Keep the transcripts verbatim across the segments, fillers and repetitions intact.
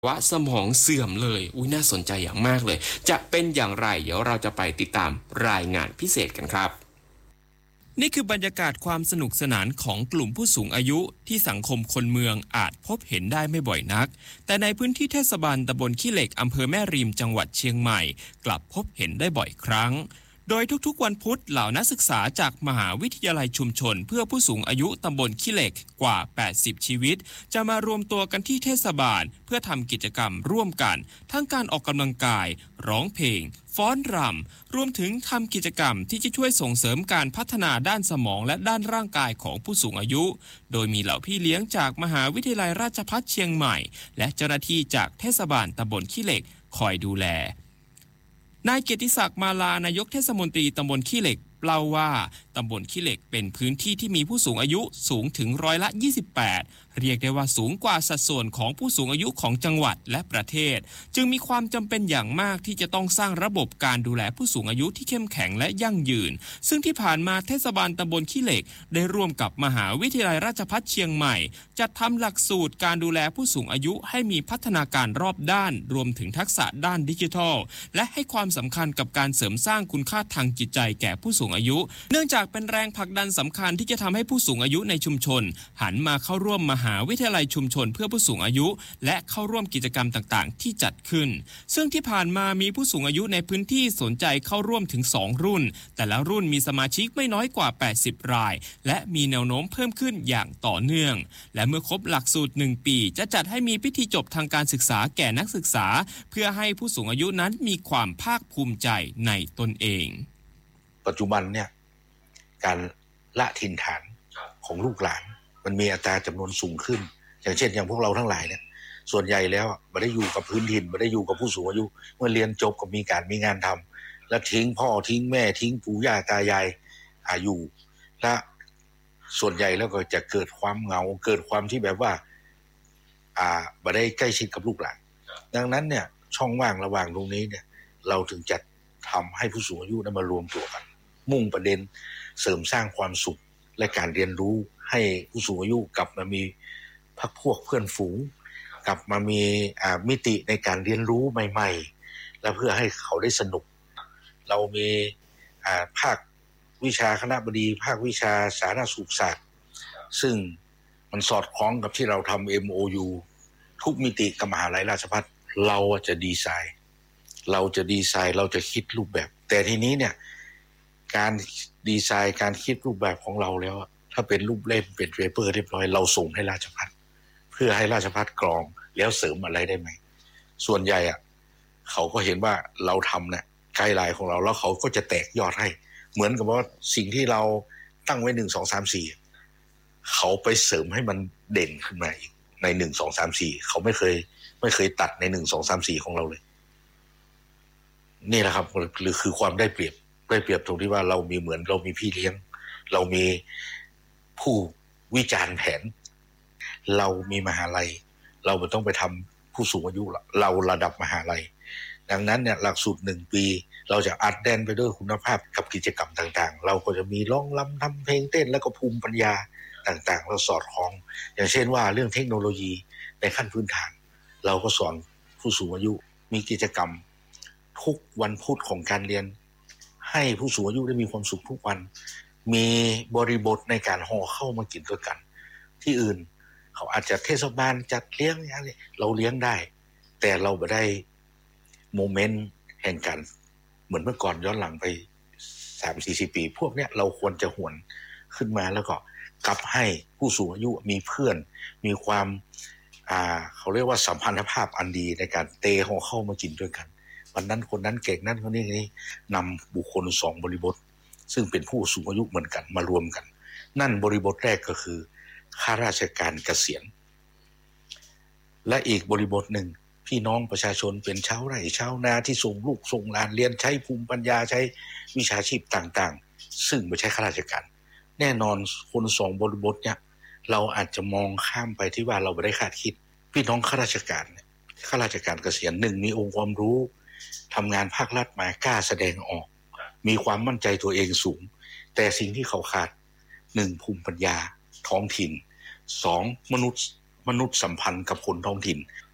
ว่าสมองเสื่อมเลยอุ้ยน่าสนใจอย่างมากเลยจะเป็นอย่างไรเดี๋ยวเราจะไปติดตามรายงานพิเศษกันครับนี่คือบรรยากาศความสนุกสนานของกลุ่มผู้สูงอายุที่สังคมคนเมืองอาจพบเห็นได้ไม่บ่อยนักแต่ในพื้นที่เทศบาลตำบลขี้เหล็กอำเภอแม่ริมจังหวัดเชียงใหม่กลับพบเห็นได้บ่อยครั้งโดยทุกๆวันพุธเหล่านักศึกษาจากมหาวิทยาลัยชุมชนเพื่อผู้สูงอายุตำบลขี้เหล็กกว่าแปดสิบชีวิตจะมารวมตัวกันที่เทศบาลเพื่อทำกิจกรรมร่วมกันทั้งการออกกำลังกายร้องเพลงฟ้อนรำรวมถึงทำกิจกรรมที่จะช่วยส่งเสริมการพัฒนาด้านสมองและด้านร่างกายของผู้สูงอายุโดยมีเหล่าพี่เลี้ยงจากมหาวิทยาลัยราชภัฏเชียงใหม่และเจ้าหน้าที่จากเทศบาลตำบลขี้เหล็กคอยดูแลนายเกียรติศักดิ์มาลานายกเทศมนตรีตำบลขี้เหล็กเล่าว่าตำบลขี้เหล็กเป็นพื้นที่ที่มีผู้สูงอายุสูงถึงร้อยละยี่สิบแปดเรียกได้ว่าสูงกว่าสัดส่วนของผู้สูงอายุของจังหวัดและประเทศจึงมีความจำเป็นอย่างมากที่จะต้องสร้างระบบการดูแลผู้สูงอายุที่เข้มแข็งและยั่งยืนซึ่งที่ผ่านมาเทศบาลตำบลขี้เหล็กได้ร่วมกับมหาวิทยาลัยราชภัฏเชียงใหม่จัดทำหลักสูตรการดูแลผู้สูงอายุให้มีพัฒนาการรอบด้านรวมถึงทักษะด้านดิจิทัลและให้ความสำคัญกับการเสริมสร้างคุณค่าทางจิตใจแก่ผู้สูงอายุเนื่องจากเป็นแรงผลักดันสำคัญที่จะทำให้ผู้สูงอายุในชุมชนหันมาเข้าร่วมมหาวิทยาลัยชุมชนเพื่อผู้สูงอายุและเข้าร่วมกิจกรรมต่างๆที่จัดขึ้นซึ่งที่ผ่านมามีผู้สูงอายุในพื้นที่สนใจเข้าร่วมถึงสองรุ่นแต่ละรุ่นมีสมาชิกไม่น้อยกว่าแปดสิบรายและมีแนวโน้มเพิ่มขึ้นอย่างต่อเนื่องและเมื่อครบหลักสูตรหนึ่งปีจะจัดให้มีพิธีจบทางการศึกษาแก่นักศึกษาเพื่อให้ผู้สูงอายุนั้นมีความภาคภูมิใจในตนเองปัจจุบันเนี่ยการละถิ่นฐานของลูกหลานมันมีอัตราจำนวนสูงขึ้นอย่างเช่นอย่างพวกเราทั้งหลายเนี่ยส่วนใหญ่แล้วไม่ได้อยู่กับพื้นถิ่นไม่ได้อยู่กับผู้สูงอายุเมื่อเรียนจบก็มีการมีงานทำแล้วทิ้งพ่อทิ้งแม่ทิ้งปู่ย่าตายายอายุและส่วนใหญ่แล้วก็จะเกิดความเหงาเกิดความที่แบบว่าอ่าไม่ได้ใกล้ชิดกับลูกหลานดังนั้นเนี่ยช่องว่างระหว่างตรงนี้เนี่ยเราถึงจะทำให้ผู้สูงอายุนั้นมารวมตัวกันมุ่งประเด็นเสริมสร้างความสุขและการเรียนรู้ให้ผู้สูงอายุกลับมามีพรรคพวกเพื่อนฝูงกลับมามีมิติในการเรียนรู้ใหม่ๆและเพื่อให้เขาได้สนุกเรามีภาควิชาคณบดีภาควิชาสาธารณสุขศาสตร์ซึ่งมันสอดคล้องกับที่เราทำ เอ็ม โอ ยู ทุกมิติกับมหาวิทยาลัยราชภัฏเราจะดีไซน์เราจะดีไซน์เราจะคิดรูปแบบแต่ทีนี้เนี่ยการดีไซน์การคิดรูปแบบของเราแล้วถ้าเป็นรูปเล่มเป็นเปเปอร์เรียบร้อยเราส่งให้ราชภัฏเพื่อให้ราชภัฏกรองแล้วเสริมอะไรได้ไหมส่วนใหญ่อ่ะเขาก็เห็นว่าเราทำเนี่ยไกด์ไลน์ของเราแล้วเขาก็จะแตกยอดให้เหมือนกับว่าสิ่งที่เราตั้งไว้หนึ่ง สอง สาม สี่เขาไปเสริมให้มันเด่นขึ้นมาอีกในหนึ่ง สอง สาม สี่เขาไม่เคยไม่เคยตัดในหนึ่ง สอง สาม สี่ของเราเลยนี่แหละครับหรือคือความได้เปรียบได้เปรียบตรงที่ว่าเรามีเหมือนเรามีพี่เลี้ยงเรามีผู้วิจารณ์แผนเรามีมหาลัยเราไม่ต้องไปทำผู้สูงอายุเราระดับมหาลัยดังนั้นเนี่ยหลักสูตรหนึ่งปีเราจะอัดแน่นไปด้วยคุณภาพกับกิจกรรมต่างๆเราก็จะมีร้องรำทำเพลงเต้นแล้วก็ภูมิปัญญาต่างๆเราสอดคล้องอย่างเช่นว่าเรื่องเทคโนโลยีในขั้นพื้นฐานเราก็สอนผู้สูงอายุมีกิจกรรมทุกวันพุธของการเรียนให้ผู้สูงอายุได้มีความสุขทุกวันมีบริบทในการห่อเข้ามากินด้วยกันที่อื่นเขาอาจจะเทศบาลจัดเลี้ยงอย่างนี้เราเลี้ยงได้แต่เราไม่ได้โมเมนต์แห่งการเหมือนเมื่อก่อนย้อนหลังไป สามถึงสี่สิบ ปีพวกเนี้ยเราควรจะหวนขึ้นมาแล้วก็กลับให้ผู้สูงอายุมีเพื่อนมีความอ่าเขาเรียกว่าสัมพันธภาพอันดีในการเตะห่อเข้ามากินด้วยกันวันนั้นคนนั้นเก่งนั้นคนนี้นี่นำบุคคลสองบริบทซึ่งเป็นผู้สูงอายุเหมือนกันมารวมกันนั่นบริบทแรกก็คือข้าราชการเกษียณและอีกบริบทหนึ่งพี่น้องประชาชนเป็นชาวไร่ชาวนาที่ส่งลูกส่งหลานเรียนใช้ภูมิปัญญาใช้วิชาชีพต่างๆซึ่งไม่ใช่ข้าราชการแน่นอนคนสองบริบทเนี่ยเราอาจจะมองข้ามไปที่ว่าเราไม่ได้คาดคิดพี่น้องข้าราชการข้าราชการเกษียณหนึ่งมีองค์ความรู้ทำงานภาครัฐมากล้าแสดงออกมีความมั่นใจตัวเองสูงแต่สิ่งที่เขาขาดหนึ่งภูมิปัญญาท้องถิ่นสองมนุษย์มนุษย์สัมพันธ์กับคนท้องถิ่น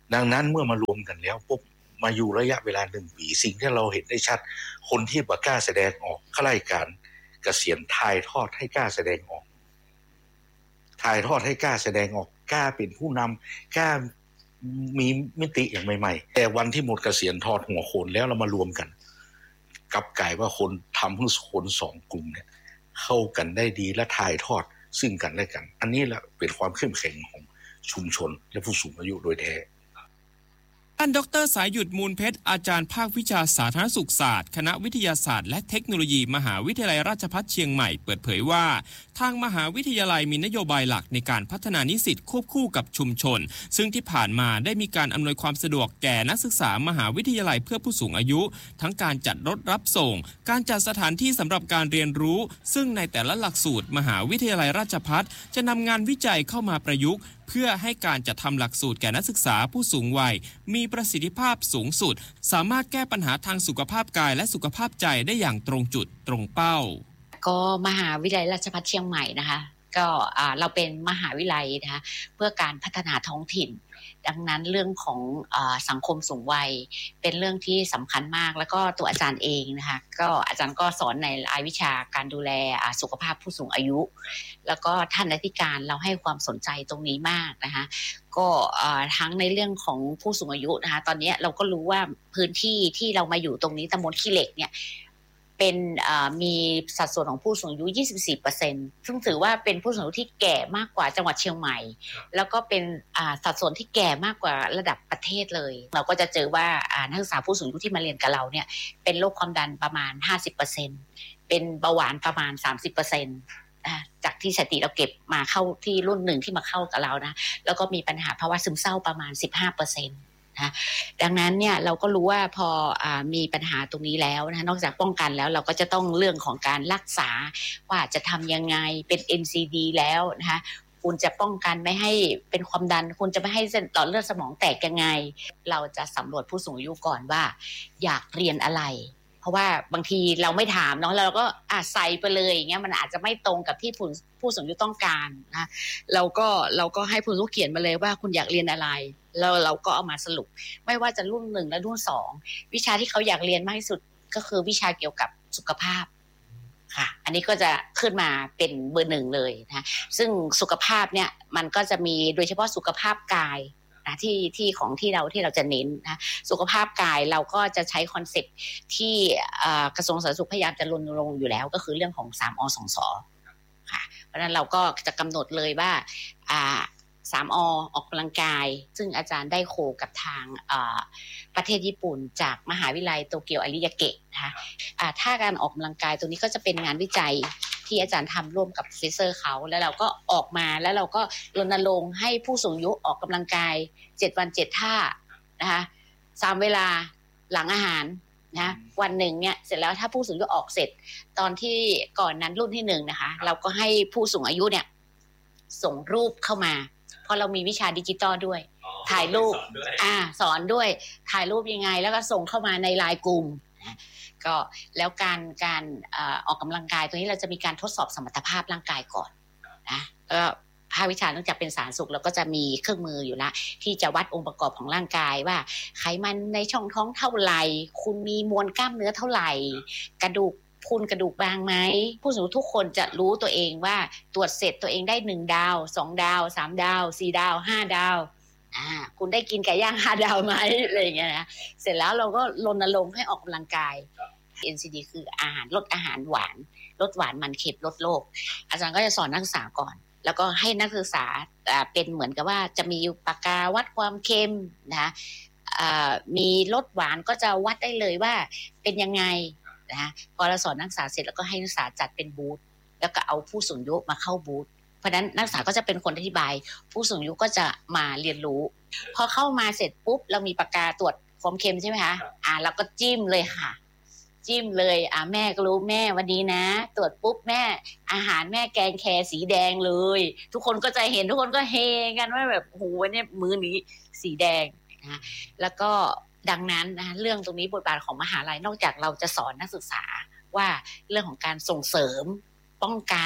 ดังนั้นเมื่อมารวมกันแล้วปุ๊บมาอยู่ระยะเวลาหนึ่งปีสิ่งที่เราเห็นได้ชัดคนที่บ่กล้าแสดงออกข้าราชการเกษียณถ่ายทอดให้กล้าแสดงออกถ่ายทอดให้กล้าแสดงออกกล้าเป็นผู้นำกล้ามีมิติอย่างใหม่ๆแต่วันที่หมดเกษียณทอดหัวโขนแล้วเรามารวมกันกลับกลายว่าคนทำให้คนสองกลุ่มเนี่ยเข้ากันได้ดีและถ่ายทอดซึ่งกันและกันอันนี้แหละเป็นความเข้มแข็งของชุมชนและผู้สูงอายุโดยแท้ท่านดร.สายหยุดมูลเพชรอาจารย์ภาควิชาสาธารณสุขศาสตร์คณะวิทยาศาสตร์และเทคโนโลยีมหาวิทยาลัยราชภัฏเชียงใหม่เปิดเผยว่าทางมหาวิทยาลัยมีนโยบายหลักในการพัฒนานิสิตควบคู่กับชุมชนซึ่งที่ผ่านมาได้มีการอำนวยความสะดวกแก่นักศึกษามหาวิทยาลัยเพื่อผู้สูงอายุทั้งการจัดรถรับส่งการจัดสถานที่สำหรับการเรียนรู้ซึ่งในแต่ละหลักสูตรมหาวิทยาลัยราชภัฏจะนำงานวิจัยเข้ามาประยุกต์เพื่อให้การจัดทำหลักสูตรแก่นักศึกษาผู้สูงวัยมีประสิทธิภาพสูงสุดสามารถแก้ปัญหาทางสุขภาพกายและสุขภาพใจได้อย่างตรงจุดตรงเป้าก็มหาวิทยาลัยราชภัฏเชียงใหม่นะคะก็เราเป็นมหาวิทยาลัยนะคะเพื่อการพัฒนาท้องถิ่นดังนั้นเรื่องของสังคมสูงวัยเป็นเรื่องที่สำคัญมากแล้วก็ตัวอาจารย์เองนะคะก็อาจารย์ก็สอนในรายวิชาการดูแลสุขภาพผู้สูงอายุแล้วก็ท่านอธิการเราให้ความสนใจตรงนี้มากนะคะก็ทั้งในเรื่องของผู้สูงอายุนะคะตอนนี้เราก็รู้ว่าพื้นที่ที่เรามาอยู่ตรงนี้ตำบลขี้เหล็กเนี่ยเป็นมีสัดส่วนของผู้สูงอายุ ยี่สิบสี่เปอร์เซ็นต์ ซึ่งถือว่าเป็นผู้สูงอายุที่แก่มากกว่าจังหวัดเชียงใหม่แล้วก็เป็นสัดส่วนที่แก่มากกว่าระดับประเทศเลยเราก็จะเจอว่านักศึกษาผู้สูงอายุที่มาเรียนกับเราเนี่ยเป็นโรคความดันประมาณ ห้าสิบเปอร์เซ็นต์ เป็นเบาหวานประมาณ สามสิบเปอร์เซ็นต์ จากที่สถิติเราเก็บมาเข้าที่รุ่นหนึ่งที่มาเข้ากับเรานะแล้วก็มีปัญหาภาวะซึมเศร้าประมาณ สิบห้าเปอร์เซ็นต์นะดังนั้นเนี่ยเราก็รู้ว่าพออามีปัญหาตรงนี้แล้วนะนอกจากป้องกันแล้วเราก็จะต้องเรื่องของการรักษาว่าจะทำยังไงเป็น เอ็น ซี ดี แล้วนะคะคุณจะป้องกันไม่ให้เป็นความดันคุณจะไม่ให้เส้นหลอดเลือดสมองแตกยังไงเราจะสำรวจผู้สูงอายุก่อนว่าอยากเรียนอะไรเพราะว่าบางทีเราไม่ถามเนาะเราก็อาใส่ไปเลยอย่างเงี้ยมันอาจจะไม่ตรงกับที่ผู้ผู้สูงอายุต้องการนะเราก็เราก็ให้ผู้สูงอายุเขียนมาเลยว่าคุณอยากเรียนอะไรแล้วเราก็เอามาสรุปไม่ว่าจะรุ่นหนึ่งและรุ่นสองวิชาที่เขาอยากเรียนมากที่สุดก็คือวิชาเกี่ยวกับสุขภาพค่ะอันนี้ก็จะขึ้นมาเป็นเบอร์หนึ่งเลยนะซึ่งสุขภาพเนี่ยมันก็จะมีโดยเฉพาะสุขภาพกายนะที่ที่ของที่เราที่เราจะเน้นนะสุขภาพกายเราก็จะใช้คอนเซ็ปต์ที่กระทรวงสาธารณสุขพยายามจะรณรงค์อยู่แล้วก็คือเรื่องของสามอสองสค่ะเพราะฉะนั้นเราก็จะกำหนดเลยว่าอ่าสามอออกกำลังกายซึ่งอาจารย์ได้โคกับทางประเทศญี่ปุ่นจากมหาวิทยาลัยโตเกียวอาริยาเกะนะคะถ้าการออกกำลังกายตรงนี้ก็จะเป็นงานวิจัยที่อาจารย์ทำร่วมกับโปรเฟสเซอร์เขาแล้วเราก็ออกมาแล้วเราก็รณรงค์ให้ผู้สูงอายุออกกำลังกายเจ็ดวันเจ็ดท่านะคะสามเวลาหลังอาหารนะวันหนึ่งเนี่ยเสร็จแล้วถ้าผู้สูงอายุออกเสร็จตอนที่ก่อนนั้นรุ่นที่หนึ่งนะคะเราก็ให้ผู้สูงอายุเนี่ยส่งรูปเข้ามาเพราะเรามีวิชาดิจิตอลด้วยถ่ายรูปอ่าสอนด้วยถ่ายรูปยังไงแล้วก็ส่งเข้ามาในไลน์กลุ่มนะก็แล้วการการเอ่อออกกำลังกายตัวนี้เราจะมีการทดสอบสมรรถภาพร่างกายก่อนนะก็ภาควิชาเนื่องจากเป็นสาธารณสุขเราก็จะมีเครื่องมืออยู่ละที่จะวัดองค์ประกอบของร่างกายว่าไขมันในช่องท้องเท่าไหร่คุณมีมวลกล้ามเนื้อเท่าไหร่กระดูกพุนกระดูกบางไหมผู้สูงอายุทุกคนจะรู้ตัวเองว่าตรวจเสร็จตัวเองได้หนึ่งดาวสองดาวสามดาวสี่ดาวห้าดาวอ่าคุณได้กินไก่ย่างห้าดาวไหมอะไรอย่างเงี้ยนะเสร็จแล้วเราก็รณรงค์ให้ออกกำลังกาย เอ็น ซี ดี คืออาหารลดอาหารหวานลดหวานมันเค็มลดโรคอาจารย์ก็จะสอนนักศึกษาก่อนแล้วก็ให้นักศึกษาเป็นเหมือนกับว่าจะมีปากกาวัดความเค็มนะมีลดหวานก็จะวัดได้เลยว่าเป็นยังไงนะพอเราสอนนักศึกษาเสร็จแล้วก็ให้นักศึกษาจัดเป็นบูธแล้วก็เอาผู้สูงอายุมาเข้าบูธเพราะฉะนั้นนักศึกษาก็จะเป็นคนอธิบายผู้สูงอายุก็จะมาเรียนรู้พอเข้ามาเสร็จปุ๊บเรามีปากกาตรวจความเค็มใช่ไหมคะอ่าเราก็จิ้มเลยค่ะจิ้มเลยอ่าแม่ก็รู้แม่วันนี้นะตรวจปุ๊บแม่อาหารแม่แกงแครสีแดงเลยทุกคนก็จะเห็นทุกคนก็เฮกันว่าแบบโหเนี่ยมื้อนี้สีแดงนะแล้วก็ดังนั้นนะเรื่องตรงนี้บทบาทของมหาลัยนอกจากเราจะสอนนักศึกษาว่าเรื่องของการส่งเสริมป้องกัน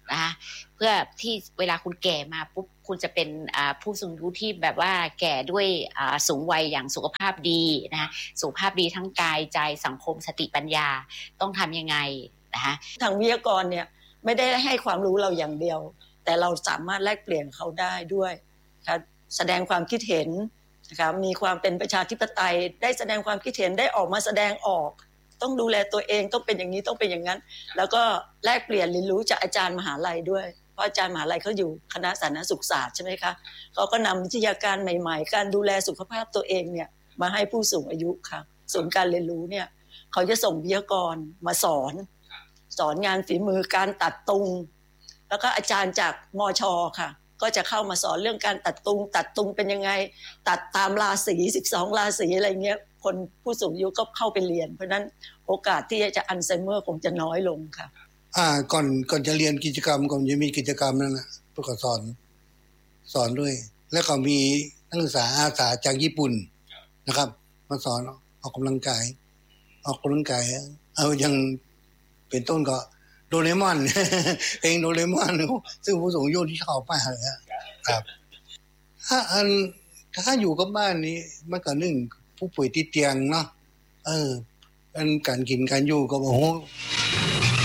นะคะเพื่อที่เวลาคุณแก่มาปุ๊บคุณจะเป็นผู้สูงอายุที่แบบว่าแก่ด้วยสูงวัยอย่างสุขภาพดีนะคะสุขภาพดีทั้งกายใจสังคมสติปัญญาต้องทำยังไงนะคะทางวิทยากรเนี่ยไม่ได้ให้ความรู้เราอย่างเดียวแต่เราสามารถแลกเปลี่ยนเขาได้ด้วยค่ะแสดงความคิดเห็นนะคะมีความเป็นประชาธิปไตยได้แสดงความคิดเห็นได้ออกมาแสดงออกต้องดูแลตัวเองต้องเป็นอย่างนี้ต้องเป็นอย่างนั้นแล้วก็แลกเปลี่ยนเรียนรู้จากอาจารย์มหาลัยด้วยเพราะอาจารย์มหาลัยเขาอยู่คณะสาธารณสุขศาสตร์ใช่ไหมคะเขาก็นำวิทยาการใหม่ๆการดูแลสุขภาพตัวเองเนี่ยมาให้ผู้สูงอายุค่ะศูนย์การเรียนรู้เนี่ยเขาจะส่งวิทยากรมาสอนสอนงานฝีมือการตัดตุงแล้วก็อาจารย์จากมช.ค่ะก็จะเข้ามาสอนเรื่องการตัดตุงตัดตุงเป็นยังไงตัดตามราศีสิบสองราศีอะไรเงี้ยคนผู้สูงอายุก็เข้าไปเรียนเพราะนั้นโอกาสที่จะอัลไซเมอร์คงจะน้อยลงค่ะอ่าก่อนก่อนจะเรียนกิจกรรมก่อนจะมีกิจกรรมนั่นน่ะพวกก็สอนสอนด้วยแล้วก็มีนักศึกษาอาสาจากญี่ปุ่นนะครับมาสอนออกกำลังกายออกกำลังกายเอาอย่างเป็นต้นก็โดเรมอนเพลงโดเรมอนซึ่งผู้สูงอายุที่ชอบมากเลยครับถ้าอันถ้าอยู่กับบ้านนี้มันก็นึ่งผู้ป่วยติดเตียงเนาะเอออันการกินการอยู่ก็โอ้โห